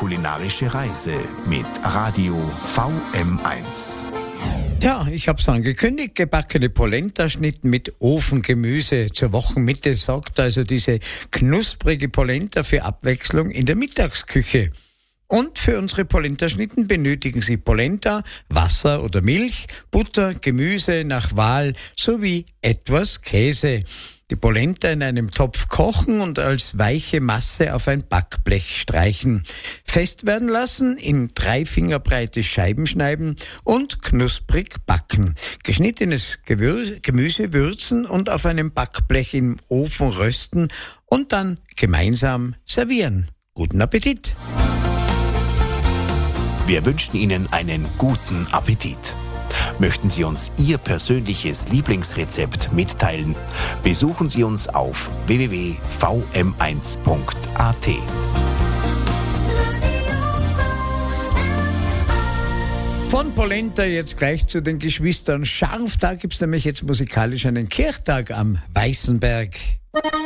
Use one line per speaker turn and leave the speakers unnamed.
kulinarische Reise mit Radio VM1.
Ja, ich hab's angekündigt, gebackene Polenta-Schnitten mit Ofengemüse zur Wochenmitte sorgt also diese knusprige Polenta für Abwechslung in der Mittagsküche. Und für unsere Polenta-Schnitten benötigen Sie Polenta, Wasser oder Milch, Butter, Gemüse nach Wahl sowie etwas Käse. Die Polenta in einem Topf kochen und als weiche Masse auf ein Backblech streichen. Fest werden lassen, in 3 Fingerbreite Scheiben schneiden und knusprig backen. Geschnittenes Gemüse würzen und auf einem Backblech im Ofen rösten und dann gemeinsam servieren. Guten Appetit!
Wir wünschen Ihnen einen guten Appetit. Möchten Sie uns Ihr persönliches Lieblingsrezept mitteilen? Besuchen Sie uns auf www.vm1.at.
Von Polenta jetzt gleich zu den Geschwistern Scharf. Da gibt's nämlich jetzt musikalisch einen Kirchtag am Weißenberg.